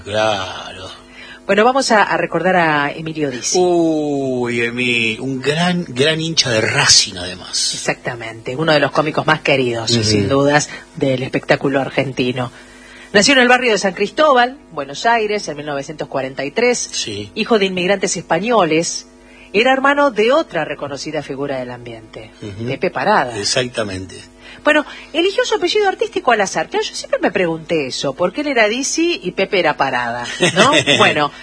Claro. Bueno, vamos a recordar a Emilio Dizzi. Uy, un gran hincha de Racing, además. Exactamente, uno de los cómicos más queridos, sin dudas, del espectáculo argentino. Nació en el barrio de San Cristóbal, Buenos Aires, en 1943, sí. Hijo de inmigrantes españoles. Era hermano de otra reconocida figura del ambiente, Pepe Parada. Exactamente. Bueno, eligió su apellido artístico al azar. Claro, yo siempre me pregunté eso, ¿por qué él era Dizzi y Pepe era Parada? ¿No? Bueno,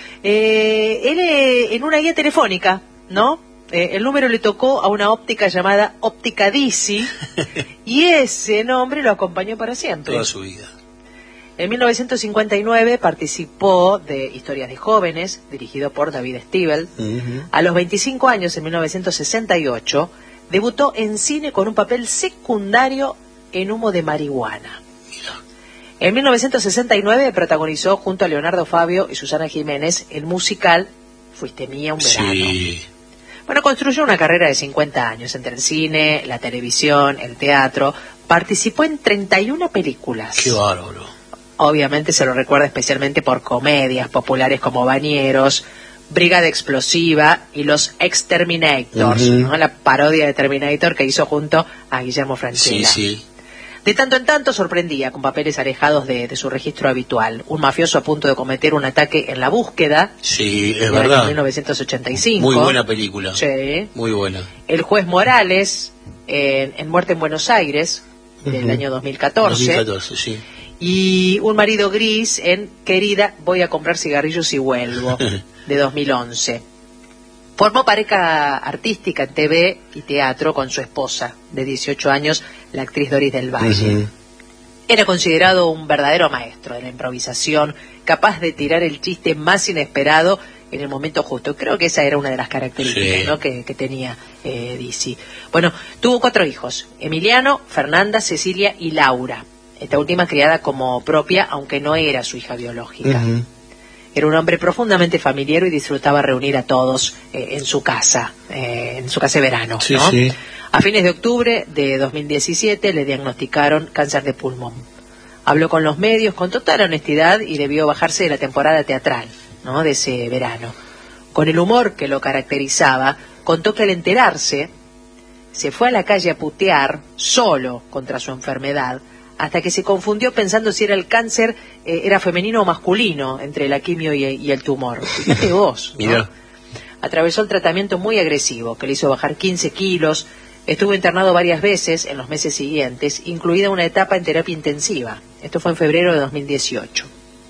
él en una guía telefónica, ¿no? El número le tocó a una óptica llamada Óptica Dizzi y ese nombre lo acompañó para siempre. Toda su vida. En 1959 participó de Historias de Jóvenes, dirigido por David Stiebel. A los 25 años, en 1968, debutó en cine con un papel secundario en Humo de marihuana. Mira. En 1969 protagonizó junto a Leonardo Fabio y Susana Jiménez el musical Fuiste mía un verano. Sí. Bueno, construyó una carrera de 50 años entre el cine, la televisión, el teatro. Participó en 31 películas. Qué bárbaro. Obviamente se lo recuerda especialmente por comedias populares como Bañeros, Brigada Explosiva y Los Exterminators, ¿no? La parodia de Terminator que hizo junto a Guillermo Francella. Sí, sí. De tanto en tanto sorprendía con papeles alejados de su registro habitual. Un mafioso a punto de cometer un ataque en La Búsqueda. Sí, es verdad. En 1985. Muy buena película. Sí. Muy buena. El juez Morales en Muerte en Buenos Aires, del año 2014. 2014, sí. Y Un marido gris en Querida, voy a comprar cigarrillos y vuelvo, de 2011. Formó pareja artística en TV y teatro con su esposa, de 18 años, la actriz Doris del Valle. Era considerado un verdadero maestro de la improvisación, capaz de tirar el chiste más inesperado en el momento justo. Creo que esa era una de las características, ¿no? que tenía Dizzi. Bueno, tuvo 4 hijos, Emiliano, Fernanda, Cecilia y Laura. Esta última criada como propia, aunque no era su hija biológica. Era un hombre profundamente familiar y disfrutaba reunir a todos en su casa de verano, sí, ¿no? Sí. A fines de octubre de 2017 le diagnosticaron cáncer de pulmón. Habló con los medios con total honestidad y debió bajarse de la temporada teatral, ¿no? De ese verano. Con el humor que lo caracterizaba, contó que al enterarse se fue a la calle a putear solo contra su enfermedad, hasta que se confundió pensando si era el cáncer era femenino o masculino entre la quimio y el tumor. Fíjate vos, ¿no? Mirá. Atravesó el tratamiento muy agresivo que le hizo bajar 15 kilos, estuvo internado varias veces en los meses siguientes, incluida una etapa en terapia intensiva. Esto fue en febrero de 2018.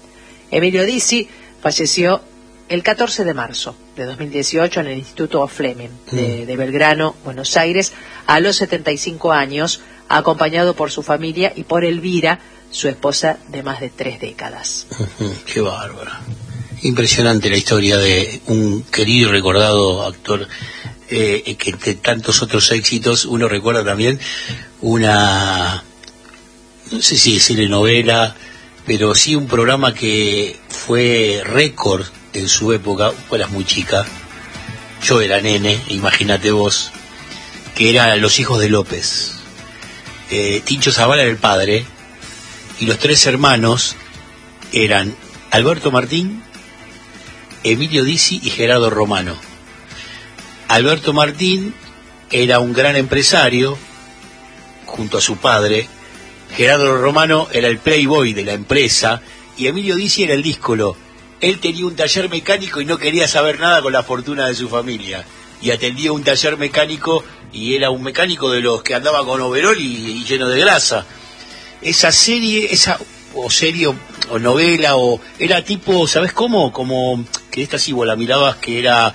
Emilio Dizzi falleció el 14 de marzo de 2018 en el Instituto Fleming de Belgrano, Buenos Aires, a los 75 años, acompañado por su familia y por Elvira, su esposa de más de 3 décadas. Qué bárbaro. Impresionante la historia de un querido y recordado actor que entre tantos otros éxitos uno recuerda también una, no sé si decirle novela, pero sí un programa que fue récord en su época. Vos eras muy chica, yo era nene, imagínate vos, que era Los hijos de López. Tincho Zavala era el padre y los 3 hermanos eran Alberto Martín, Emilio Dizzi y Gerardo Romano. Alberto Martín era un gran empresario junto a su padre, Gerardo Romano era el playboy de la empresa y Emilio Dizzi era el díscolo. Él tenía un taller mecánico y no quería saber nada con la fortuna de su familia y atendía un taller mecánico y era un mecánico de los que andaba con overol y lleno de grasa. Esa serie, o novela, o era tipo, ¿sabes cómo? Como que esta sí vos la mirabas, que era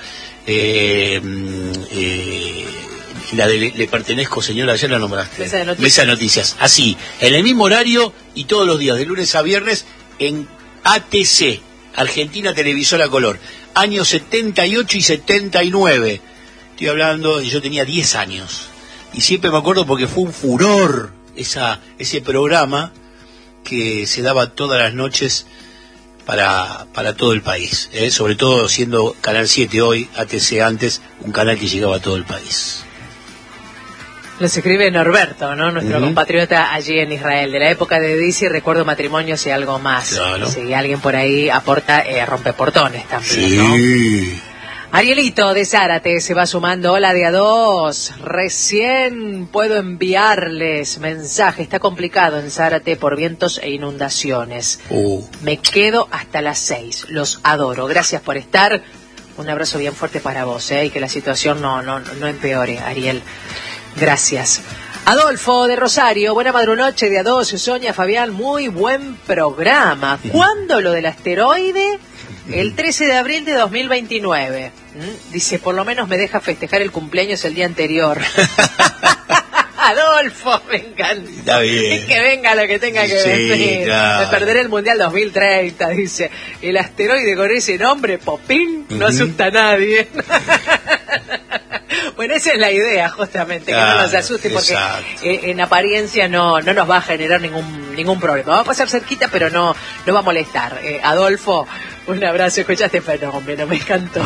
la de Le Pertenezco, señora, ayer la nombraste. Mesa de Noticias. Así, en el mismo horario y todos los días, de lunes a viernes, en ATC, Argentina Televisora Color, años 78 y 79. Estoy hablando, yo tenía 10 años. Y siempre me acuerdo porque fue un furor ese programa que se daba todas las noches para todo el país, sobre todo siendo Canal 7 hoy, ATC antes, un canal que llegaba a todo el país. Los escribe Norberto, ¿no? Nuestro compatriota allí en Israel. De la época de Dizzy, recuerdo matrimonios y algo más. Claro. Si alguien por ahí aporta, rompeportones también, Sí. ¿no? Arielito de Zárate se va sumando. Hola de a dos. Recién puedo enviarles mensaje. Está complicado en Zárate por vientos e inundaciones. Me quedo hasta las 6. Los adoro. Gracias por estar. Un abrazo bien fuerte para vos, y que la situación no empeore, Ariel. Gracias. Adolfo de Rosario, buena madrunoche de a dos. Sonia, Fabián, muy buen programa. ¿Cuándo lo del asteroide? El 13 de abril de 2029. Dice, por lo menos me deja festejar el cumpleaños el día anterior. Adolfo, me encanta. Está bien. Que venga lo que tenga que venir. Claro. Me perderé el Mundial 2030, dice. El asteroide con ese nombre, Popín, no asusta a nadie. Bueno, esa es la idea, justamente, claro, que no nos asuste, porque en apariencia no nos va a generar ningún problema. Va a pasar cerquita, pero no va a molestar. Adolfo, un abrazo. Escuchaste Fenómeno, me encantó.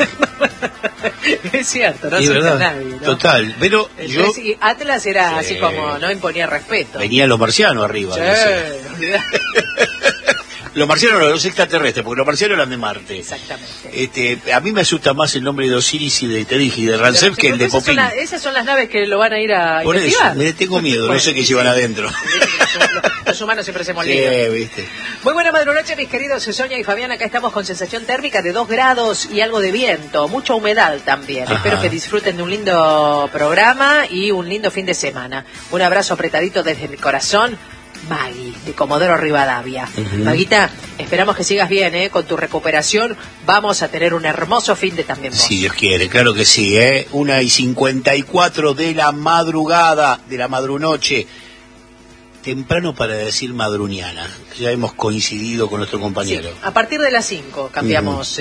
Es cierto, no asusta a nadie, ¿no? Total, pero Atlas era así como, no imponía respeto. Venían los marcianos arriba. Sí. Los marcianos no, los extraterrestres, porque los marcianos eran de Marte. Exactamente. A mí me asusta más el nombre de Osiris y de Terigi y de Ramsés que el de Popín. Esas son las naves que lo van a ir a por investigar. Eso, me tengo miedo, no sé qué llevan adentro. Los humanos siempre se molestan. Sí, viste. Muy buena madrunoche, mis queridos Sonia y Fabián. Acá estamos con sensación térmica de 2 grados y algo de viento. Mucha humedad también. Ajá. Espero que disfruten de un lindo programa y un lindo fin de semana. Un abrazo apretadito desde mi corazón. Maggie, de Comodoro Rivadavia. Maguita, esperamos que sigas bien, con tu recuperación. Vamos a tener un hermoso fin de también vos. Si Dios quiere, claro que sí, 1:54 de la madrugada, de la madrunoche. Temprano para decir madruniana. Ya hemos coincidido con nuestro compañero. Sí, a partir de las 5 cambiamos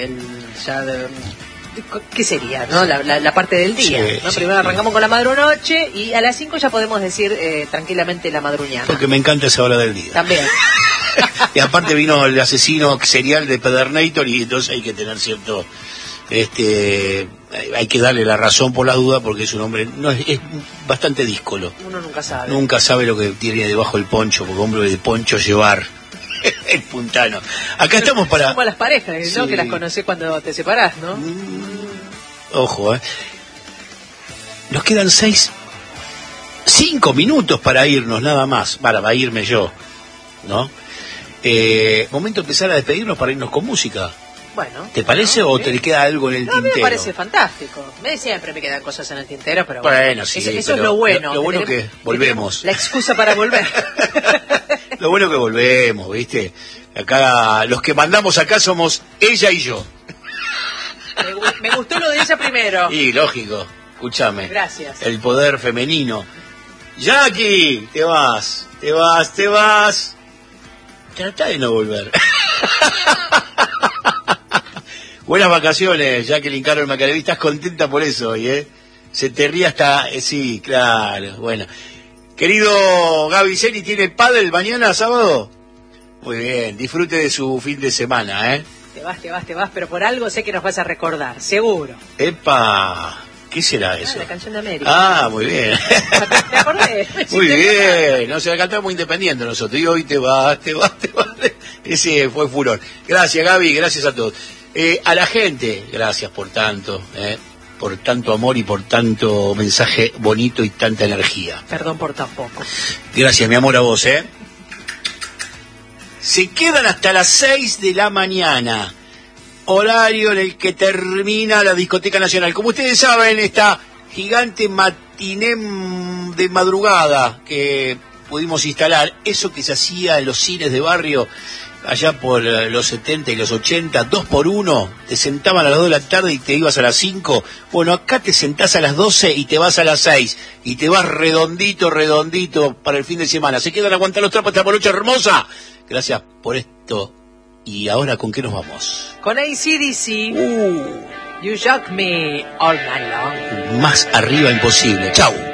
¿qué sería, no? La parte del día, sí, ¿no? Primero arrancamos con la madrunoche y a las 5 ya podemos decir tranquilamente la madruñana. Porque me encanta esa hora del día. También. Y aparte vino el asesino serial de Pedernator y entonces hay que tener cierto... hay que darle la razón por la duda porque es un hombre... es bastante díscolo. Uno nunca sabe. Nunca sabe lo que tiene debajo del poncho, porque hombre de poncho llevar... el puntano. Acá estamos para... Como las parejas, ¿no? Sí. Que las conocés cuando te separás, ¿no? Ojo, Nos quedan 5 minutos para irnos, nada más. Para irme yo, ¿no? Momento de empezar a despedirnos para irnos con música. Bueno. ¿Te parece o te queda algo en el tintero? A mí me parece fantástico. Siempre me quedan cosas en el tintero, pero bueno, sí. Eso es lo bueno. Lo bueno que volvemos. La excusa para volver. Lo bueno que volvemos, ¿viste? Acá, los que mandamos acá somos ella y yo. Me gustó lo de ella primero. Y lógico, escúchame. Gracias. El poder femenino. Jackie, te vas. Trata de no volver. Buenas vacaciones, Jacqueline Carol Macaraví. Estás contenta por eso hoy, Se te ríe hasta... sí, claro, bueno. Querido Gaby Ceni, ¿tiene pádel mañana, sábado? Muy bien, disfrute de su fin de semana, Te vas, pero por algo sé que nos vas a recordar, seguro. ¡Epa! ¿Qué será eso? La canción de América. Muy bien. ¿Te acordé? Muy bien, no se la cantamos independiente nosotros. Y hoy te vas. Ese fue furor. Gracias, Gaby, gracias a todos. A la gente, gracias por tanto amor y por tanto mensaje bonito y tanta energía. Perdón por tan poco. Gracias, mi amor, a vos, Se quedan hasta las 6 de la mañana, horario en el que termina la Discoteca Nacional. Como ustedes saben, esta gigante matiné de madrugada que pudimos instalar, eso que se hacía en los cines de barrio, allá por los 70 y los 80, 2x1, te sentaban a las 2 de la tarde y te ibas a las 5. Bueno, acá te sentás a las 12 y te vas a las 6. Y te vas redondito para el fin de semana. ¿Se quedan a aguantar los trapos esta noche hermosa? Gracias por esto. ¿Y ahora con qué nos vamos? Con AC/DC. You Shock Me All Night Long. Más arriba imposible. Chau.